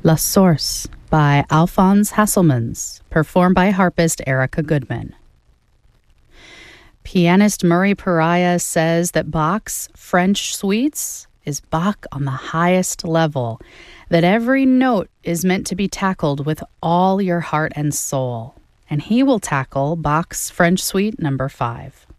La Source by Alphonse Hasselmans, performed by harpist Erica Goodman. Pianist Murray Pariah says that Bach's French suites is Bach on the highest level, that every note is meant to be tackled with all your heart and soul. And he will tackle Bach's French Suite number 5.